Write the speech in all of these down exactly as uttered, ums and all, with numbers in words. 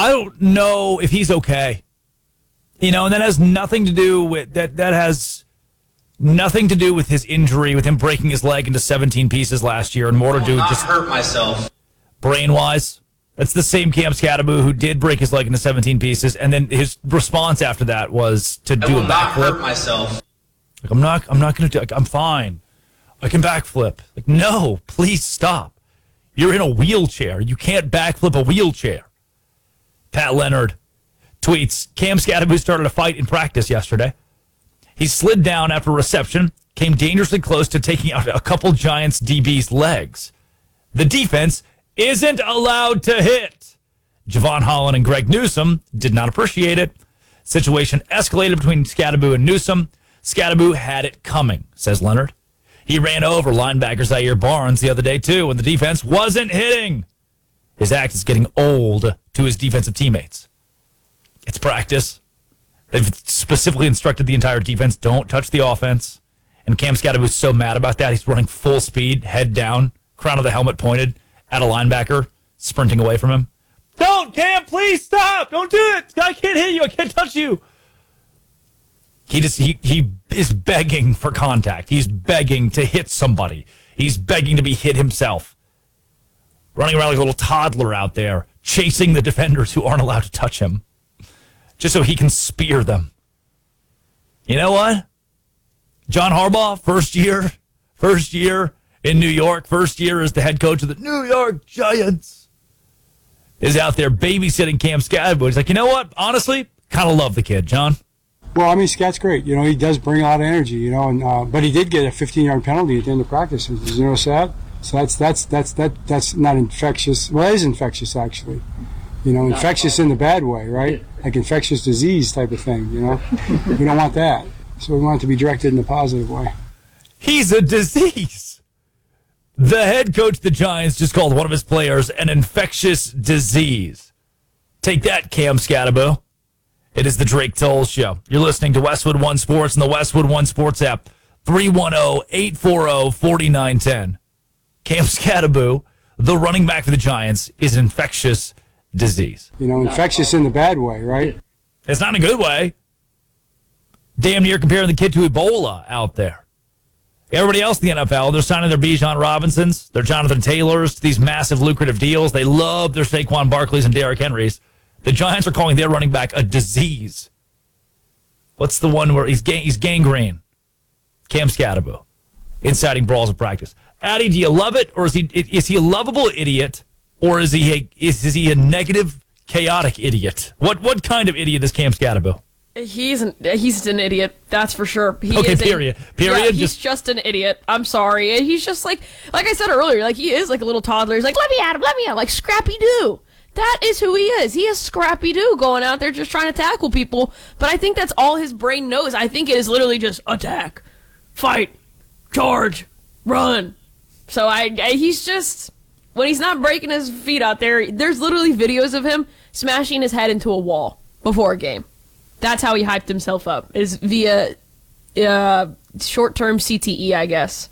I don't know if he's okay. You know, and that has nothing to do with that. That has nothing to do with his injury, with him breaking his leg into seventeen pieces last year, and more to do not just hurt myself brain wise. That's the same Cam Scatterbo who did break his leg into seventeen pieces, and then his response after that was to I do will a not backflip. hurt myself. Like, I'm not. I'm not going to do. Like, I'm fine. I can backflip. Like, no, please stop. You're in a wheelchair. You can't backflip a wheelchair. Pat Leonard tweets, Cam Scatterbo started a fight in practice yesterday. He slid down after reception, came dangerously close to taking out a couple Giants D B's legs. The defense isn't allowed to hit. Javon Holland and Greg Newsome did not appreciate it. Situation escalated between Scatterbo and Newsome. Scatterbo had it coming, says Leonard. He ran over linebacker Zaire Barnes the other day, too, when the defense wasn't hitting. His act is getting old to his defensive teammates. It's practice. They've specifically instructed the entire defense, don't touch the offense. And Cam Scatterbo is so mad about that, he's running full speed, head down, crown of the helmet pointed at a linebacker, sprinting away from him. Don't, Cam, please stop. Don't do it. I can't hit you. I can't touch you. He just he he is begging for contact. He's begging to hit somebody. He's begging to be hit himself. Running around like a little toddler out there, chasing the defenders who aren't allowed to touch him, just so he can spear them. You know what? John Harbaugh, first year, first year in New York, first year as the head coach of the New York Giants, is out there babysitting Cam Scatterbo. He's like, you know what? Honestly, kind of love the kid, John. Well, I mean, Scat's great. You know, he does bring a lot of energy, you know, and uh, but he did get a fifteen-yard penalty at the end of practice. Did you notice that? So that's that's that's that that's not infectious. Well, it is infectious, actually. You know, infectious in the bad way, right? Like infectious disease type of thing, you know? We don't want that. So we want it to be directed in a positive way. He's a disease. The head coach of the Giants just called one of his players an infectious disease. Take that, Cam Scatterbo. It is the Drake Toll Show. You're listening to Westwood One Sports and the Westwood One Sports app. three one zero, eight four zero, four nine one zero. Cam Scatterbo, the running back for the Giants, is an infectious disease. You know, infectious in the bad way, right? It's not in a good way. Damn near comparing the kid to Ebola out there. Everybody else in the N F L, they're signing their Bijan Robinsons, their Jonathan Taylors to these massive lucrative deals. They love their Saquon Barkleys and Derrick Henrys. The Giants are calling their running back a disease. What's the one where he's, gang- he's gangrene? Cam Scatterbo. Inciting brawls in practice. Addy, do you love it, or is he is he a lovable idiot, or is he a, is, is he a negative, chaotic idiot? What what kind of idiot is Cam Scatterbo? He's an he's an idiot. That's for sure. He okay, is period. A, period. Yeah, he's just, just an idiot. I'm sorry. And he's just like like I said earlier. Like he is like a little toddler. He's like, let me at him, let me at him, like Scrappy Doo. That is who he is. He is Scrappy Doo going out there just trying to tackle people. But I think that's all his brain knows. I think it is literally just attack, fight, charge, run. So I, I he's just, when he's not breaking his feet out there, there's literally videos of him smashing his head into a wall before a game. That's how he hyped himself up, is via uh, short-term C T E, I guess.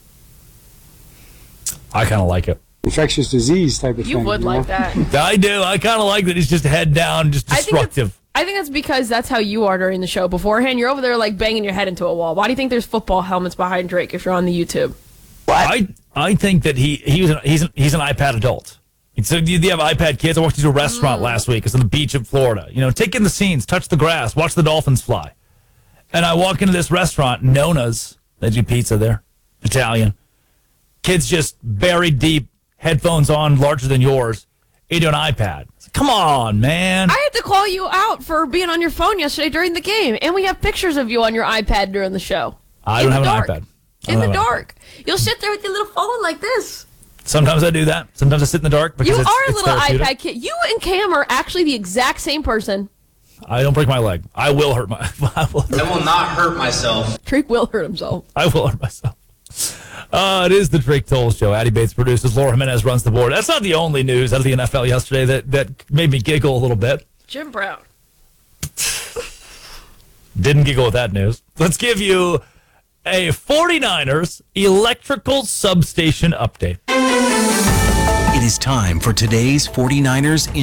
I kind of like it. Infectious disease type of you thing. Would you like know? that. I do. I kind of like that he's just head down, just destructive. I think, I think that's because that's how you are during the show. Beforehand, you're over there like banging your head into a wall. Why do you think there's football helmets behind Drake if you're on the YouTube? I I think that he he was an, he's an, he's an iPad adult. So do you have iPad kids? I walked into a restaurant mm. last week. It's on the beach in Florida. You know, take in the scenes, touch the grass, watch the dolphins fly. And I walk into this restaurant, Nona's. They do pizza there, Italian. Kids just buried deep, headphones on, larger than yours, into an iPad. Come on, man. I had to call you out for being on your phone yesterday during the game, and we have pictures of you on your iPad during the show. I don't have dark. an iPad. In the dark. You'll sit there with your little phone like this. Sometimes I do that. Sometimes I sit in the dark because you it's, are a it's little therapeutic. iPad kid. You and Cam are actually the exact same person. I don't break my leg. I will hurt my. I will, hurt I will not hurt myself. Drake will hurt himself. I will hurt myself. Uh, it is the Drake Toll Show. Addy Bates produces. Laura Jimenez runs the board. That's not the only news out of the N F L yesterday that, that made me giggle a little bit. Jim Brown. Didn't giggle with that news. Let's give you a 49ers electrical substation update. It is time for today's 49ers